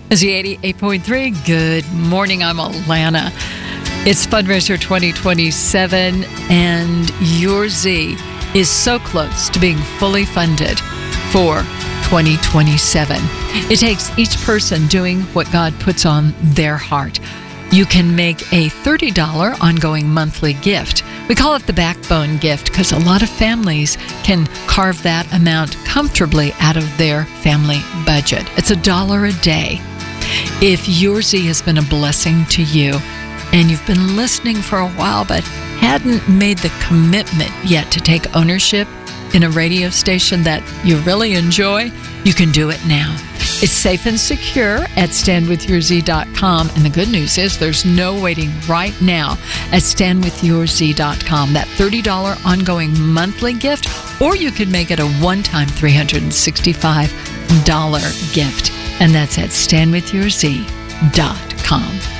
Z88.3. Good morning. I'm Alana. It's Fundraiser 2027, and your Z is so close to being fully funded for 2027. It takes each person doing what God puts on their heart. You can make a $30 ongoing monthly gift. We call it the backbone gift because a lot of families can carve that amount comfortably out of their family budget. It's $1 a day. If your Z has been a blessing to you and you've been listening for a while but hadn't made the commitment yet to take ownership in a radio station that you really enjoy, you can do it now. It's safe and secure at standwithyourz.com. And the good news is there's no waiting right now at standwithyourz.com. That $30 ongoing monthly gift, or you could make it a one-time $365 gift. And that's at standwithyourz.com.